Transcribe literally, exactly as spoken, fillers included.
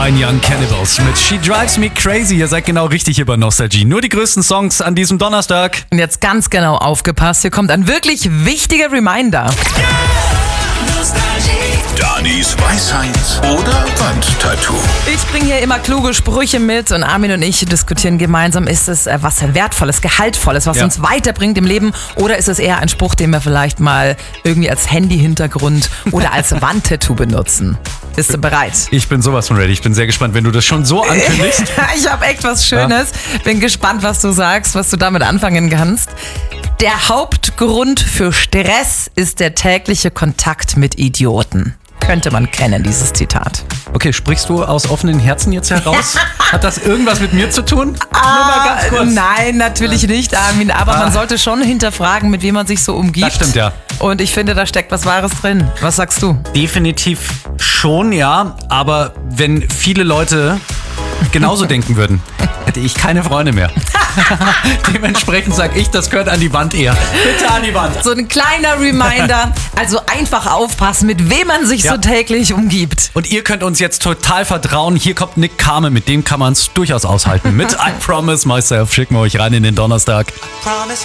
Nine Young Cannibals mit She Drives Me Crazy. Ihr seid genau richtig hier bei Nostalgie. Nur die größten Songs an diesem Donnerstag. Und jetzt ganz genau aufgepasst, hier kommt ein wirklich wichtiger Reminder. Danis Weisheit oder Wandtattoo. Ich bringe hier immer kluge Sprüche mit und Armin und ich diskutieren gemeinsam, ist es äh, was Wertvolles, Gehaltvolles, was ja. uns weiterbringt im Leben, oder ist es eher ein Spruch, den wir vielleicht mal irgendwie als Handy-Hintergrund oder als Wandtattoo benutzen? Bist du bereit? Ich bin sowas von ready. Ich bin sehr gespannt, wenn du das schon so ankündigst. Ich habe echt was Schönes. Ja. Bin gespannt, was du sagst, was du damit anfangen kannst. Der Hauptgrund für Stress ist der tägliche Kontakt mit Idioten. Könnte man kennen, dieses Zitat. Okay, sprichst du aus offenen Herzen jetzt heraus? Hat das irgendwas mit mir zu tun? Ah, Nur mal ganz kurz. Nein, natürlich nicht, Armin. Aber ah. man sollte schon hinterfragen, mit wem man sich so umgibt. Das stimmt, ja. Und ich finde, da steckt was Wahres drin. Was sagst du? Definitiv schon, ja. Aber wenn viele Leute genauso denken würden, hätte ich keine Freunde mehr. Dementsprechend sage ich, das gehört an die Wand eher. Bitte an die Wand. So ein kleiner Reminder. Also einfach aufpassen, mit wem man sich ja. so täglich umgibt. Und ihr könnt uns jetzt total vertrauen. Hier kommt Nick Carme, mit dem kann man es durchaus aushalten. Mit I Promise Myself. Schicken wir euch rein in den Donnerstag. Promise